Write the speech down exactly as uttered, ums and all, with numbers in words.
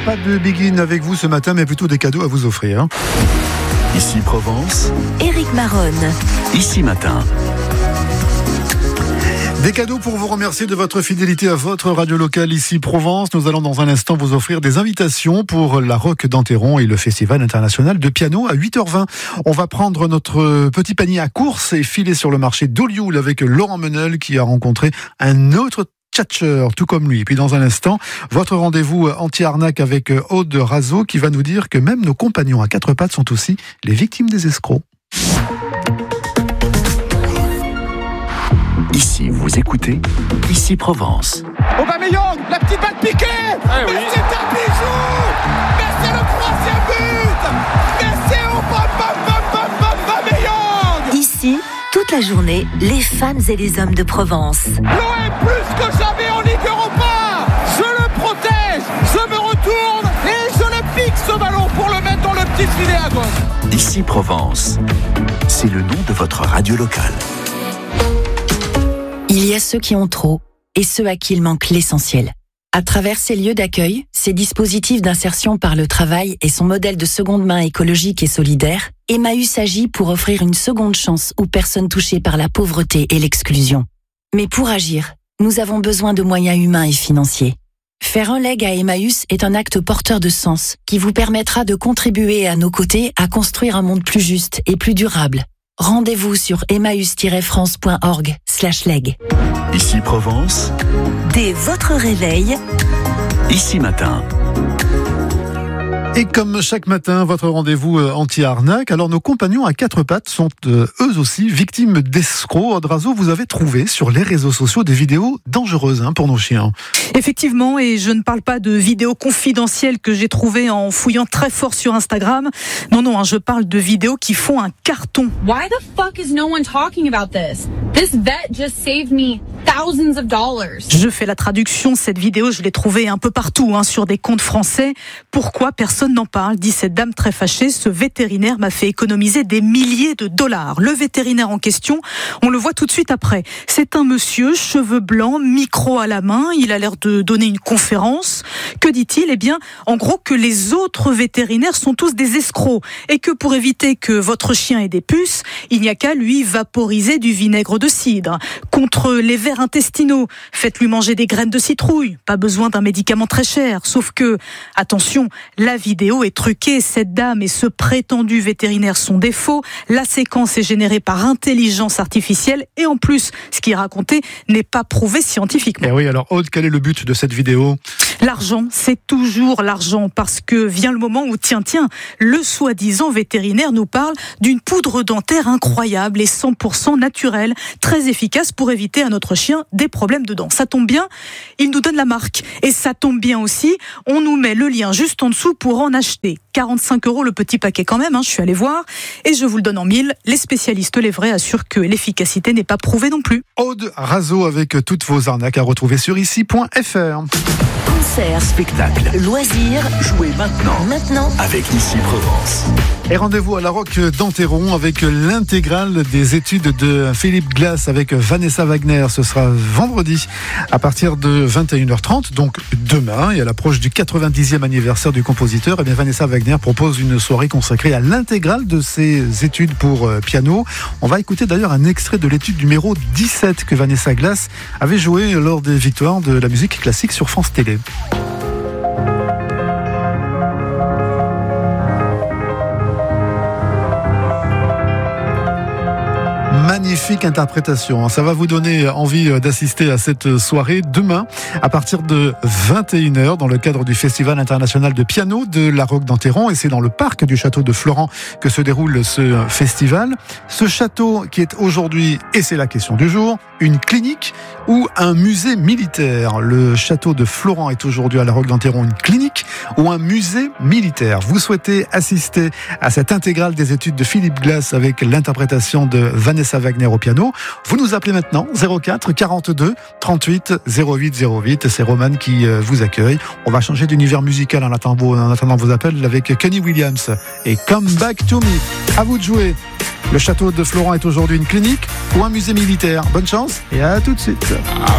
Pas de begin avec vous ce matin, mais plutôt des cadeaux à vous offrir. Ici Provence, Éric Maronne. Ici Matin. Des cadeaux pour vous remercier de votre fidélité à votre radio locale ici Provence. Nous allons dans un instant vous offrir des invitations pour la Roque d'Enterron et le Festival international de piano à huit heures vingt. On va prendre notre petit panier à course et filer sur le marché d'Olioul avec Laurent Menel qui a rencontré un autre tchatcheur, tout comme lui. Et puis dans un instant, votre rendez-vous anti-arnaque avec Aude Razo qui va nous dire que même nos compagnons à quatre pattes sont aussi les victimes des escrocs. Ici, vous écoutez Ici Provence. Aubameyang, la petite balle piquée. Ah, mais oui. c'est un bijou. Mais c'est le troisième but. Mais c'est Aubameyang. Ici, toute la journée, les femmes et les hommes de Provence. L'O M plus que jamais en Ligue Europa. Je le protège, je me retourne et je le pique ce ballon pour le mettre dans le petit filet à gauche. Ici Provence. C'est le nom de votre radio locale. Il y a ceux qui ont trop et ceux à qui il manque l'essentiel. À travers ces lieux d'accueil, ces dispositifs d'insertion par le travail et son modèle de seconde main écologique et solidaire, Emmaüs agit pour offrir une seconde chance aux personnes touchées par la pauvreté et l'exclusion. Mais pour agir, nous avons besoin de moyens humains et financiers. Faire un leg à Emmaüs est un acte porteur de sens qui vous permettra de contribuer à nos côtés à construire un monde plus juste et plus durable. Rendez-vous sur emmaüs tiret france point org slash leg. Ici Provence. Dès votre réveil, Ici Matin. Et comme chaque matin, votre rendez-vous anti-arnaque. Alors, nos compagnons à quatre pattes sont euh, eux aussi victimes d'escrocs. Aude Razo, vous avez trouvé sur les réseaux sociaux des vidéos dangereuses hein, pour nos chiens. Effectivement, et je ne parle pas de vidéos confidentielles que j'ai trouvées en fouillant très fort sur Instagram. Non, non, hein, je parle de vidéos qui font un carton. Why the fuck is no one talking about this? This vet just saved me thousands of dollars. Je fais la traduction, cette vidéo, je l'ai trouvée un peu partout, hein, sur des comptes français. Pourquoi personne n'en parle, dit cette dame très fâchée. Ce vétérinaire m'a fait économiser des milliers de dollars. Le vétérinaire en question, on le voit tout de suite après. C'est un monsieur, cheveux blancs, micro à la main. Il a l'air de donner une conférence. Que dit-il? Eh bien, en gros, que les autres vétérinaires sont tous des escrocs et que pour éviter que votre chien ait des puces, il n'y a qu'à lui vaporiser du vinaigre de cidre. Contre les vers intestinaux, faites-lui manger des graines de citrouille. Pas besoin d'un médicament très cher. Sauf que, attention, la vidéo est truquée. Cette dame et ce prétendu vétérinaire sont des faux. La séquence est générée par intelligence artificielle et en plus, ce qui est raconté n'est pas prouvé scientifiquement. Et oui, alors Aude, quel est le but de cette vidéo? L'argent, c'est toujours l'argent parce que vient le moment où, tiens, tiens, le soi-disant vétérinaire nous parle d'une poudre dentaire incroyable et cent pour cent naturelle, très efficace pour éviter à notre chien des problèmes de dents. Ça tombe bien, il nous donne la marque. Et ça tombe bien aussi, on nous met le lien juste en dessous pour en acheter. quarante-cinq euros le petit paquet quand même, hein, je suis allée voir. Et je vous le donne en mille, les spécialistes, les vrais, assurent que l'efficacité n'est pas prouvée non plus. Aude Razo avec toutes vos arnaques à retrouver sur ici point f r. concerts, Spectacle. loisirs, Jouez maintenant. maintenant. Avec Ici Provence. Et rendez-vous à la Roque d'Enterron avec l'intégrale des études de Philippe Glass avec Vanessa Wagner. Ce sera vendredi à partir de vingt et une heures trente, donc demain. Et à l'approche du quatre-vingt-dixième anniversaire du compositeur, eh bien Vanessa Wagner propose une soirée consacrée à l'intégrale de ses études pour piano. On va écouter d'ailleurs un extrait de l'étude numéro dix-sept que Vanessa Glass avait joué lors des victoires de la musique classique sur France Télé. Magnifique interprétation, ça va vous donner envie d'assister à cette soirée demain à partir de vingt et une heures dans le cadre du Festival international de piano de la Roque d'Enterron, et c'est dans le parc du château de Florent que se déroule ce festival. Ce château qui est aujourd'hui, et c'est la question du jour, une clinique ou un musée militaire. Le château de Florent est aujourd'hui à la Roque d'Enterron une clinique ou un musée militaire. Vous souhaitez assister à cette intégrale des études de Philippe Glass avec l'interprétation de Vanessa Wagner au piano. Vous nous appelez maintenant zéro quatre quarante-deux trente-huit zéro huit zéro huit. C'est Roman qui vous accueille. On va changer d'univers musical en attendant vos, en attendant vos appels avec Kenny Williams et Come Back to Me. À vous de jouer. Le château de Florent est aujourd'hui une clinique ou un musée militaire. Bonne chance et à tout de suite.